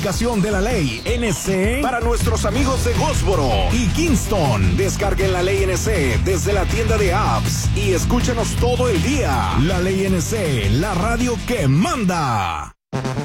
De la ley NC para nuestros amigos de Goldsboro y Kingston. Descarguen la ley NC desde la tienda de apps y escúchanos todo el día. La ley NC, la radio que manda.